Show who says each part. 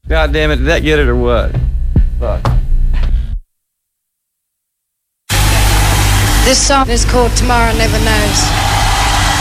Speaker 1: God damn it, did that get it or what? Fuck.
Speaker 2: This song is called Tomorrow Never Knows.